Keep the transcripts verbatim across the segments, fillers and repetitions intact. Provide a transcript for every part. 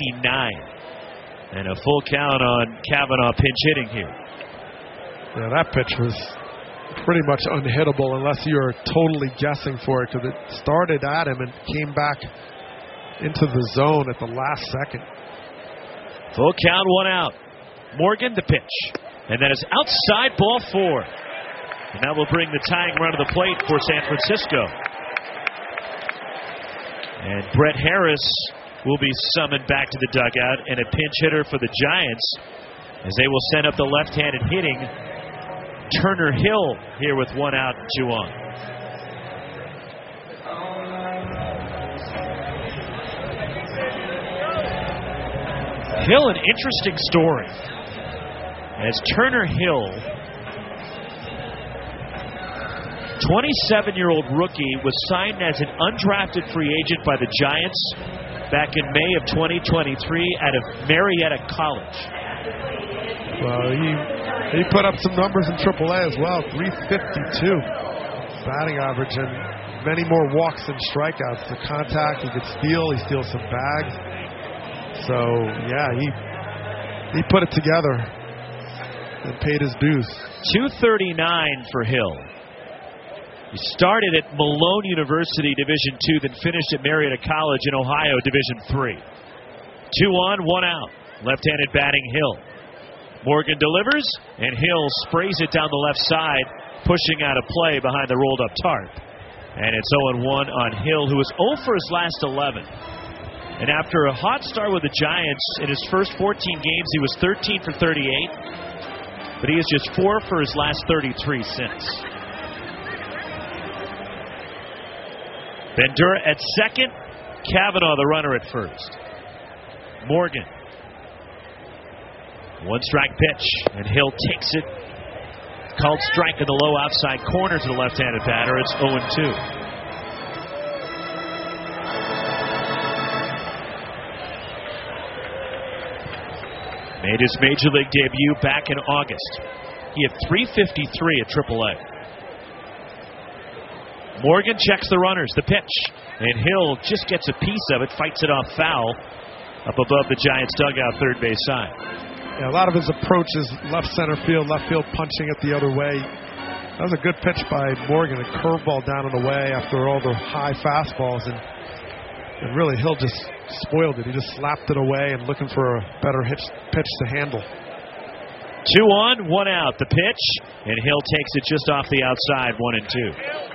ninety-nine. And a full count on Cavanaugh pinch hitting here. Yeah, that pitch was pretty much unhittable unless you were totally guessing for it, because it started at him and came back into the zone at the last second. Full count, one out. Morgan the pitch. And that is outside, ball four. And that will bring the tying run to the plate for San Francisco. And Brett Harris will be summoned back to the dugout, and a pinch hitter for the Giants as they will send up the left-handed hitting Turner Hill here with one out and two on. Hill, an interesting story, as Turner Hill, twenty-seven-year-old rookie, was signed as an undrafted free agent by the Giants back in May of twenty twenty-three out of Marietta College. Well, he he put up some numbers in triple A as well, three fifty-two batting average and many more walks than strikeouts. The contact, he could steal, he steals some bags. So, yeah, he he put it together and paid his dues. two thirty-nine for Hill. He started at Malone University Division two, then finished at Marietta College in Ohio Division three. Two on, one out. Left-handed batting Hill. Morgan delivers, and Hill sprays it down the left side, pushing out of play behind the rolled-up tarp. And it's oh and one on Hill, who was oh for his last eleven. And after a hot start with the Giants in his first fourteen games, he was thirteen for thirty-eight. But he is just four for his last thirty-three since. Bandura at second, Cavanaugh the runner at first. Morgan. One strike pitch, and Hill takes it. Called strike in the low outside corner to the left-handed batter. It's oh and two. Made his major league debut back in August. He had three fifty-three at triple A. Morgan checks the runners, the pitch, and Hill just gets a piece of it, fights it off foul up above the Giants' dugout, third base side. Yeah, a lot of his approach is left center field, left field punching it the other way. That was a good pitch by Morgan, a curveball down and away after all the high fastballs, and, and really Hill just spoiled it. He just slapped it away and looking for a better hitch, pitch to handle. Two on, one out. The pitch, and Hill takes it just off the outside, one and two.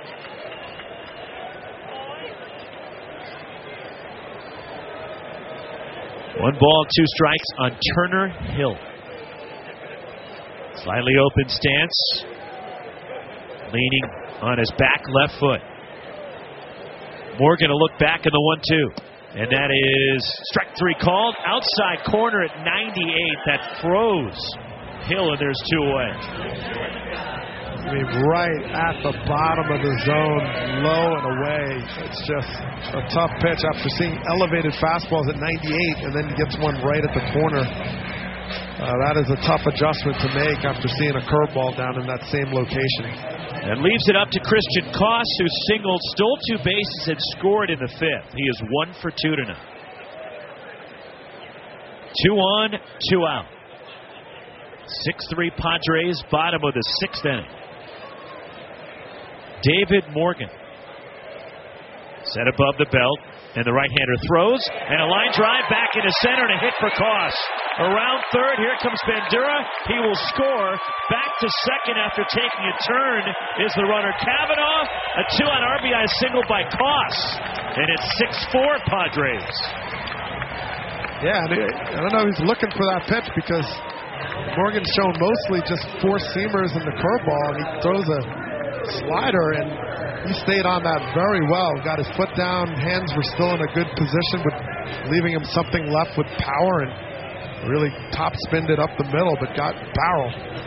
One ball, two strikes on Turner Hill. Slightly open stance. Leaning on his back left foot. Morgan to look back in the one two. And that is strike three called. Outside corner at ninety-eight. That froze Hill, and there's two away. I mean, right at the bottom of the zone, low and away. It's just a tough pitch after seeing elevated fastballs at ninety-eight, and then he gets one right at the corner. Uh, that is a tough adjustment to make after seeing a curveball down in that same location. And leaves it up to Christian Koss, who singled, stole two bases, and scored in the fifth. He is one for two tonight. Two on, two out. six three Padres, bottom of the sixth inning. David Morgan. Set above the belt, and the right-hander throws, and a line drive back into center, and a hit for Koss. Around third, here comes Bandura. He will score. Back to second after taking a turn is the runner Cavanaugh. A two-on R B I single by Koss, and it's six four Padres. Yeah, I don't know. He's looking for that pitch because Morgan's shown mostly just four seamers and the curveball, and he throws a slider, and he stayed on that very well. Got his foot down, hands were still in a good position, but leaving him something left with power, and really top spinned it up the middle, but got barrel.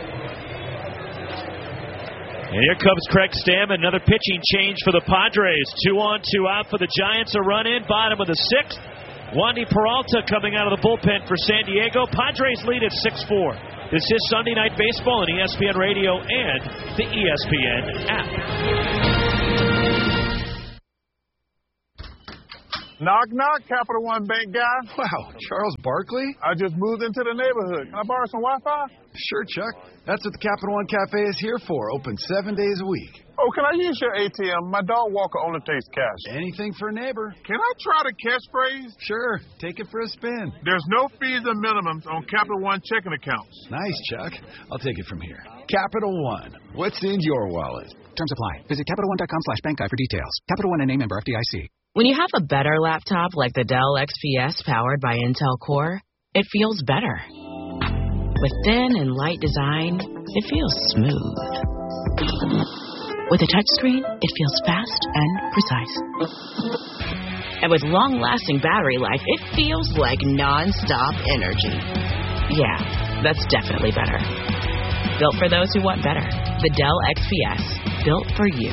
And here comes Craig Stammen, another pitching change for the Padres. Two on, two out for the Giants. A run in, bottom of the sixth. Wandy Peralta coming out of the bullpen for San Diego. Padres lead at six four. This is Sunday Night Baseball on E S P N Radio and the E S P N app. Knock, knock, Capital One Bank guy. Wow, Charles Barkley? I just moved into the neighborhood. Can I borrow some Wi-Fi? Sure, Chuck. That's what the Capital One Cafe is here for, open seven days a week. Oh, can I use your A T M? My dog walker only takes cash. Anything for a neighbor. Can I try the catchphrase? Sure, take it for a spin. There's no fees or minimums on Capital One checking accounts. Nice, Chuck. I'll take it from here. Capital One. What's in your wallet? Terms apply. Visit CapitalOne.com slash bank guide for details. Capital One and A member F D I C. When you have a better laptop like the Dell X P S powered by Intel Core, it feels better. With thin and light design, it feels smooth. With a touchscreen, it feels fast and precise. And with long-lasting battery life, it feels like non-stop energy. Yeah, that's definitely better. Built for those who want better. The Dell X P S. Built for you.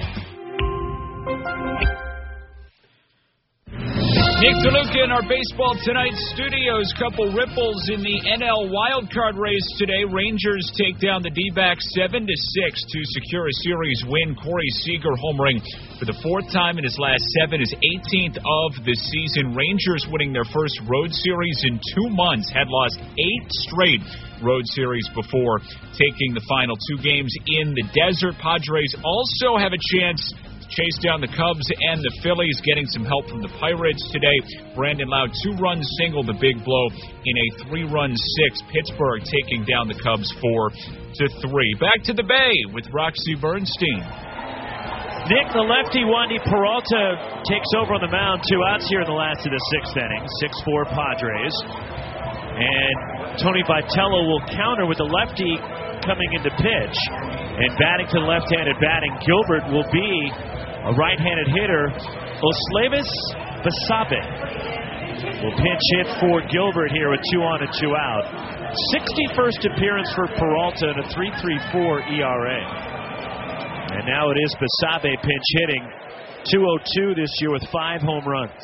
Nick DeLuca in our Baseball Tonight studios. Couple ripples in the N L wildcard race today. Rangers take down the D-backs seven to six to secure a series win. Corey Seager homering for the fourth time in his last seven, his eighteenth of the season. Rangers winning their first road series in two months. Had lost eight straight road series before taking the final two games in the desert. Padres also have a chance chase down the Cubs and the Phillies, getting some help from the Pirates today. Brandon Lowe, two-run single, the big blow in a three-run six. Pittsburgh taking down the Cubs four to three. Back to the Bay with Roxy Bernstein. Nick, the lefty, Wandy Peralta takes over on the mound. Two outs here in the last of the sixth inning. six four Padres. And Tony Vitello will counter with the lefty coming into pitch. And batting to the left-handed batting, Gilbert will be a right-handed hitter. Osleivis Basabe will pinch hit for Gilbert here with two on and two out. sixty-first appearance for Peralta and a three point three four E R A. And now it is Basabe pinch hitting. two oh two this year with five home runs.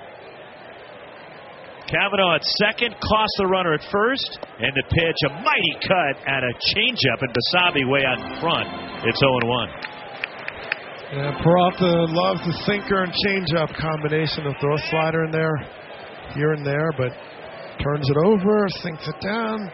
Cavanaugh at second, cost the runner at first, and the pitch, a mighty cut at a changeup, and Basabe way out in front. It's oh and one. Yeah, Peralta loves the sinker and changeup combination. Of throw a slider in there, here and there, but turns it over, sinks it down.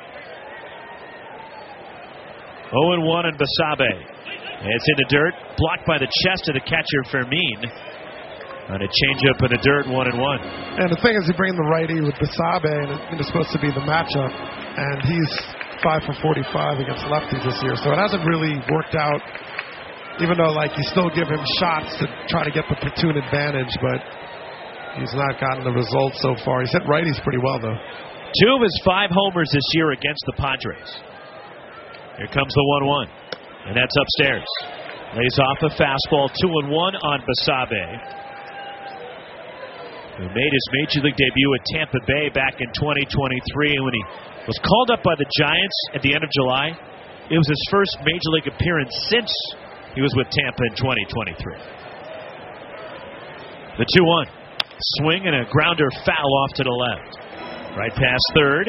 oh and one and Basabe. It's in the dirt, blocked by the chest of the catcher Fermin. On a changeup in the dirt, one and one. And the thing is, you bring the righty with Basabe, and it's supposed to be the matchup, and he's five for forty-five against lefties this year, so it hasn't really worked out. Even though, like, you still give him shots to try to get the platoon advantage, but he's not gotten the results so far. He's hit righties pretty well, though. Two of his five homers this year against the Padres. Here comes the one one, and that's upstairs. Lays off a fastball, two and one on Basabe, who made his Major League debut at Tampa Bay back in twenty twenty-three. And when he was called up by the Giants at the end of July, it was his first Major League appearance since he was with Tampa in twenty twenty-three. The two one. Swing and a grounder foul off to the left. Right past third.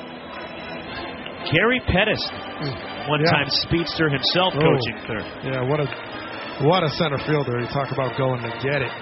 Gary Pettis, one-time yeah. speedster himself, oh. coaching third. Yeah, what a, what a center fielder. You talk about going to get it.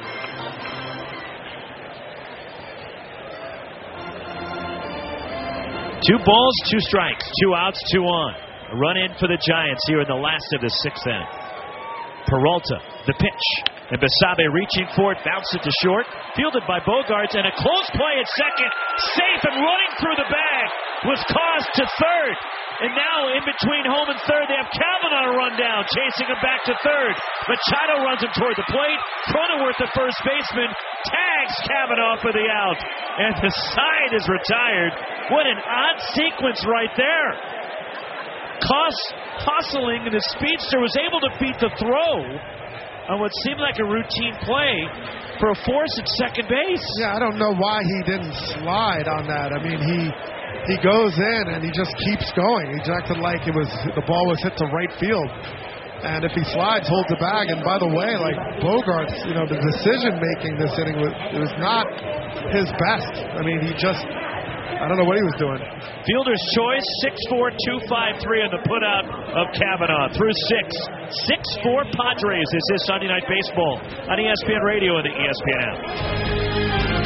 Two balls, two strikes, two outs, two on. A run in for the Giants here in the last of the sixth inning. Peralta, the pitch. And Basabe reaching for it, bounced it to short. Fielded by Bogaerts, and a close play at second. Safe and running through the bag was caused to third. And now in between home and third, they have Cavanaugh to run down, chasing him back to third. Machado runs him toward the plate. Cronenworth, the first baseman, tags Cavanaugh for the out. And the side is retired. What an odd sequence right there. Koss hustling, and the speedster was able to beat the throw on what seemed like a routine play for a force at second base. Yeah, I don't know why he didn't slide on that. I mean, he he goes in and he just keeps going. He acted like it was the ball was hit to right field. And if he slides, holds the bag. And by the way, like Bogaerts, you know, the decision making this inning was it was not his best. I mean, he just I don't know what he was doing. Fielder's choice, six four, two five three on the putout of Cavanaugh through six. six four Padres. This is Sunday Night Baseball on E S P N Radio and the E S P N app.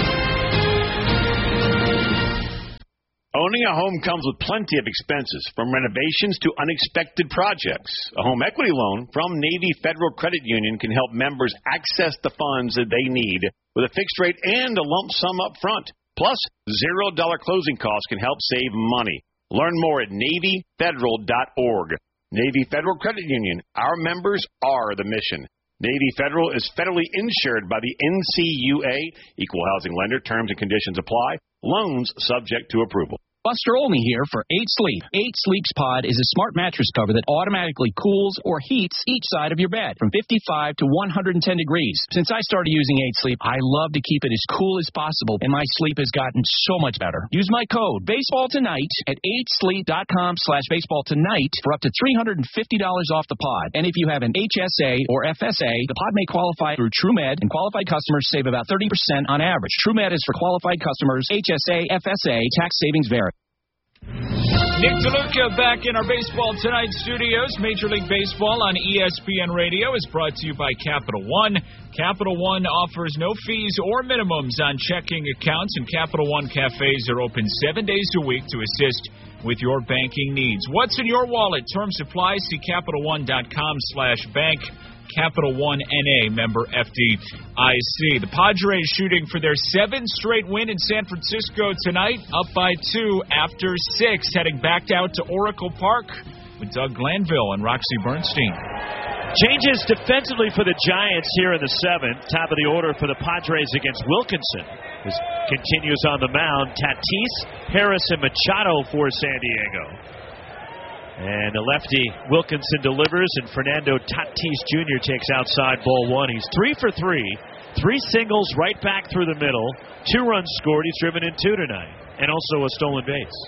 Owning a home comes with plenty of expenses, from renovations to unexpected projects. A home equity loan from Navy Federal Credit Union can help members access the funds that they need with a fixed rate and a lump sum up front. Plus, zero dollar closing costs can help save money. Learn more at Navy Federal dot org. Navy Federal Credit Union. Our members are the mission. Navy Federal is federally insured by the N C U A. Equal housing lender. Terms and conditions apply. Loans subject to approval. Buster Olney here for eight sleep. eight Sleep's Pod is a smart mattress cover that automatically cools or heats each side of your bed from fifty-five to one hundred ten degrees. Since I started using eight sleep, I love to keep it as cool as possible, and my sleep has gotten so much better. Use my code BASEBALL TONIGHT at eight sleep dot com slash baseball tonight for up to three hundred fifty dollars off the pod. And if you have an H S A or F S A, the pod may qualify through TrueMed, and qualified customers save about thirty percent on average. TrueMed is for qualified customers. H S A, F S A, tax savings vary. Nick DeLuca back in our Baseball Tonight studios. Major League Baseball on E S P N Radio is brought to you by Capital One. Capital One offers no fees or minimums on checking accounts, and Capital One cafes are open seven days a week to assist with your banking needs. What's in your wallet? Terms apply. See Capital One dot com slash bank. Capital One N A, member F D I C. The Padres shooting for their seventh straight win in San Francisco tonight, up by two after six, heading back out to Oracle Park with Doug Glanville and Roxy Bernstein. Changes defensively for the Giants here in the seventh. Top of the order for the Padres against Wilkinson, who continues on the mound. Tatis, Harris, and Machado for San Diego. And the lefty Wilkinson delivers, and Fernando Tatis Junior takes outside ball one. He's three for three. Three singles right back through the middle. Two runs scored. He's driven in two tonight. And also a stolen base.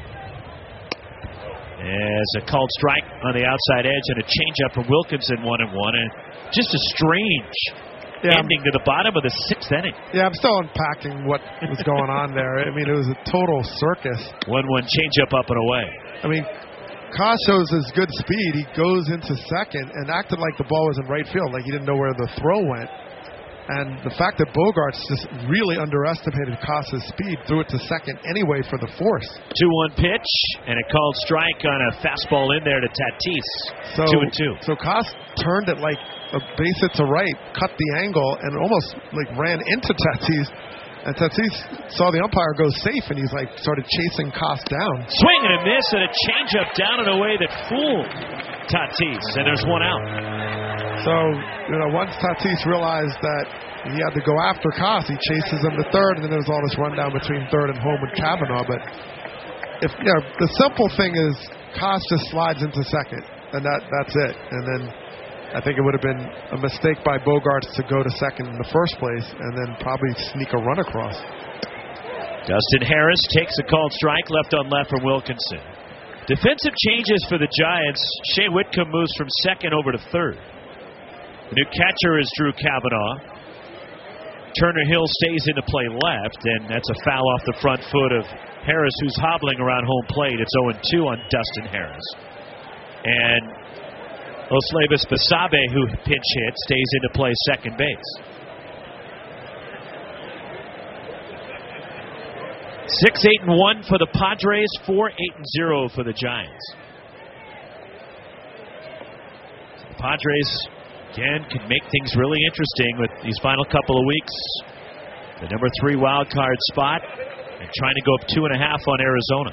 As a called strike on the outside edge and a changeup from Wilkinson, one and one. And just a strange yeah, ending to the bottom of the sixth inning. Yeah, I'm still unpacking what was going on there. I mean, it was a total circus. one one changeup up and away. I mean, Koss shows his good speed. He goes into second and acted like the ball was in right field, like he didn't know where the throw went. And the fact that Bogaerts just really underestimated Koss's speed, threw it to second anyway for the force. two one pitch, and a called strike on a fastball in there to Tatis. So, two and two. So Koss turned it like a base hit to right, cut the angle, and almost like ran into Tatis. And Tatis saw the umpire go safe, and he's like started chasing Koss down. Swing and a miss, and a changeup down in a way that fooled Tatis, and there's one out. So, you know, once Tatis realized that he had to go after Koss, he chases him to third, and then there was all this rundown between third and home with Cavanaugh. But if you know, the simple thing is Koss just slides into second, and that that's it. And then I think it would have been a mistake by Bogaerts to go to second in the first place and then probably sneak a run across. Dustin Harris takes a called strike, left on left from Wilkinson. Defensive changes for the Giants. Shea Whitcomb moves from second over to third. The new catcher is Drew Cavanaugh. Turner Hill stays into play left, and that's a foul off the front foot of Harris, who's hobbling around home plate. It's oh and two on Dustin Harris. And Oslevis Basabe, who pinch hit, stays into play second base. Six, eight, and one for the Padres. Four, eight, and zero for the Giants. The Padres again can make things really interesting with these final couple of weeks. The number three wild card spot, and trying to go up two and a half on Arizona.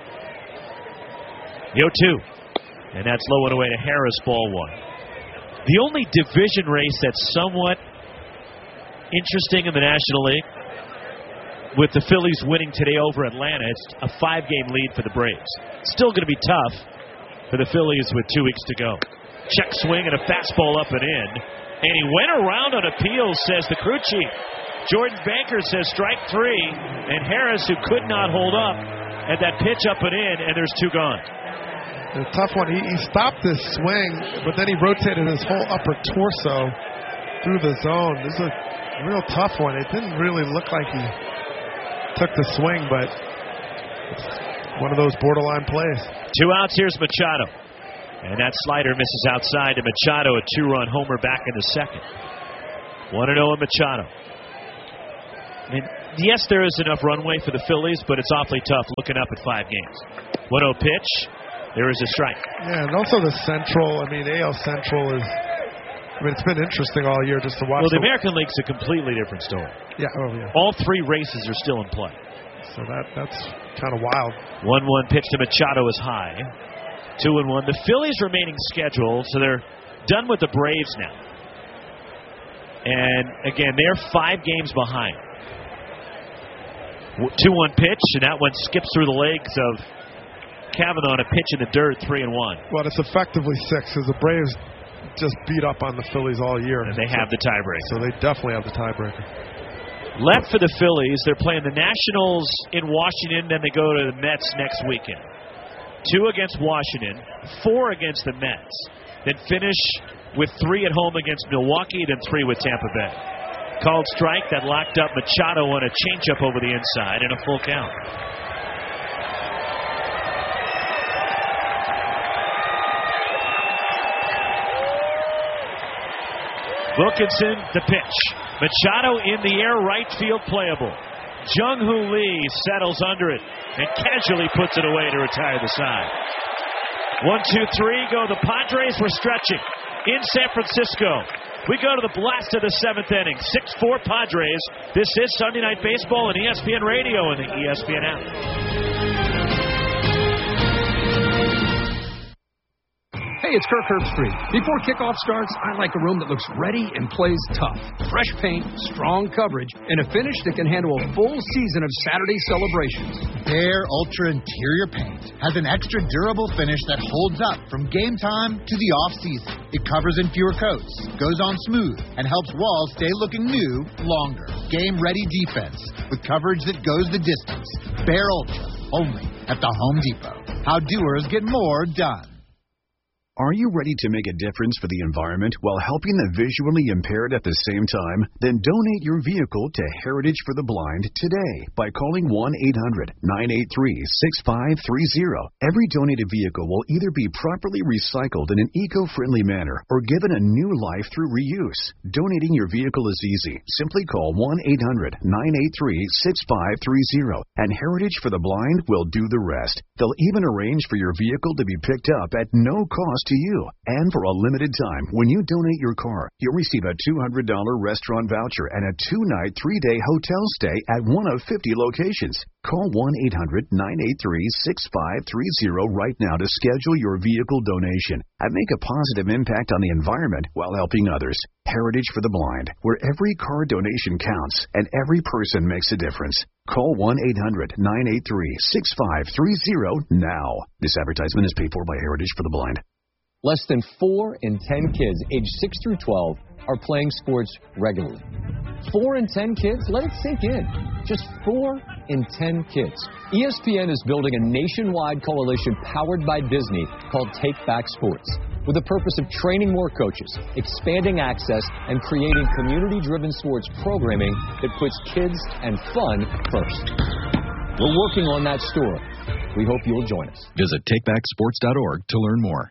The oh two. And that's low and away to Harris, ball one. The only division race that's somewhat interesting in the National League, with the Phillies winning today over Atlanta, it's a five-game lead for the Braves. Still going to be tough for the Phillies with two weeks to go. Check swing and a fastball up and in. And he went around on appeals, says the crew chief. Jordan Banker says strike three. And Harris, who could not hold up at that pitch up and in, and there's two gone. A tough one. He, he stopped his swing, but then he rotated his whole upper torso through the zone. This is a real tough one. It didn't really look like he took the swing, but it's one of those borderline plays. Two outs. Here's Machado. And that slider misses outside to Machado, a two-run homer back in the second. one and oh in Machado. I mean, yes, there is enough runway for the Phillies, but it's awfully tough looking up at five games. one oh pitch. There is a strike. Yeah, and also the Central. I mean, A L Central is. I mean, it's been interesting all year just to watch. Well, the the, American League's a completely different story. Yeah. Oh, yeah. All three races are still in play. So that that's kind of wild. one one pitch to Machado is high. two and one. The Phillies remaining schedule, so they're done with the Braves now. And again, they're five games behind. two one pitch, and that one skips through the legs of Cavanaugh on a pitch in the dirt, three and one. Well, it's effectively six, because the Braves just beat up on the Phillies all year. And they have the tiebreaker. So they definitely have the tiebreaker. Left for the Phillies, they're playing the Nationals in Washington, then they go to the Mets next weekend. Two against Washington, four against the Mets, then finish with three at home against Milwaukee, then three with Tampa Bay. Called strike that locked up Machado on a changeup over the inside and a full count. Wilkinson, the pitch. Machado in the air, right field playable. Jung-Hoo Lee settles under it and casually puts it away to retire the side. One, two, three, go the Padres. We're stretching in San Francisco. We go to the blast of the seventh inning. six four Padres. This is Sunday Night Baseball on E S P N Radio and the E S P N app. Hey, it's Kirk Herbstreit. Before kickoff starts, I like a room that looks ready and plays tough. Fresh paint, strong coverage, and a finish that can handle a full season of Saturday celebrations. Behr Ultra Interior Paint has an extra durable finish that holds up from game time to the off-season. It covers in fewer coats, goes on smooth, and helps walls stay looking new longer. Game-ready defense with coverage that goes the distance. Behr Ultra, only at the Home Depot. How doers get more done. Are you ready to make a difference for the environment while helping the visually impaired at the same time? Then donate your vehicle to Heritage for the Blind today by calling one eight hundred nine eight three six five three zero. Every donated vehicle will either be properly recycled in an eco-friendly manner or given a new life through reuse. Donating your vehicle is easy. Simply call one eight hundred nine eight three six five three zero and Heritage for the Blind will do the rest. They'll even arrange for your vehicle to be picked up at no cost to you. And for a limited time, when you donate your car, you'll receive a two hundred dollars restaurant voucher and a two-night, three-day hotel stay at one of fifty locations. Call one eight hundred nine eight three six five three zero right now to schedule your vehicle donation and make a positive impact on the environment while helping others. Heritage for the Blind, where every car donation counts and every person makes a difference. Call one eight hundred nine eight three six five three zero now. This advertisement is paid for by Heritage for the Blind. Less than four in ten kids aged six through twelve are playing sports regularly. Four in ten kids? Let it sink in. Just four in ten kids. E S P N is building a nationwide coalition powered by Disney called Take Back Sports, with the purpose of training more coaches, expanding access, and creating community-driven sports programming that puts kids and fun first. We're working on that story. We hope you'll join us. Visit take back sports dot org to learn more.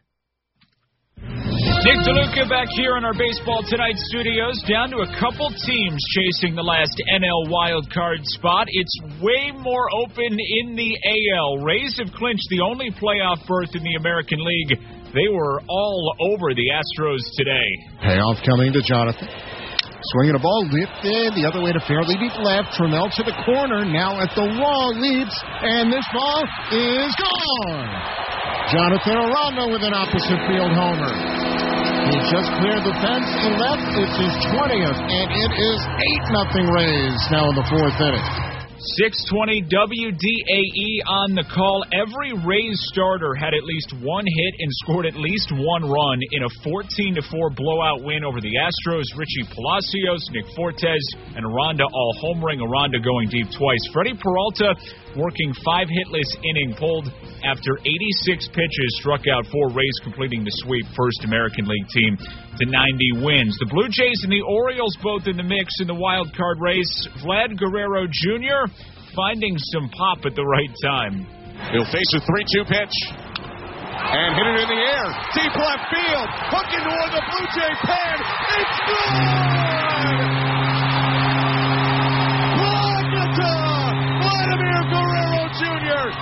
Nick DeLuca back here in our Baseball Tonight studios, down to a couple teams chasing the last N L wild card spot. It's way more open in the A L. Rays have clinched the only playoff berth in the American League. They were all over the Astros today. Payoff coming to Jonathan. Swinging a ball, lifted the other way to fairly deep left. Trammell to the corner, now at the wall, leaps, and this ball is gone. Jonathan Aranda with an opposite field homer. He just cleared the fence and left. It's his twentieth, and it is eight nothing Rays now in the fourth inning. six twenty W D A E on the call. Every Rays starter had at least one hit and scored at least one run in a fourteen to four blowout win over the Astros. Richie Palacios, Nick Fortes, and Aranda all homering. Aranda going deep twice. Freddie Peralta working five hitless inning, pulled after eighty-six pitches, struck out four. Rays completing the sweep, first American League team to ninety wins. The Blue Jays and the Orioles both in the mix in the wild card race. Vlad Guerrero Junior finding some pop at the right time. He'll face a three two pitch and hit it in the air. Deep left field. Hooking toward the Blue Jay pen. It's gone!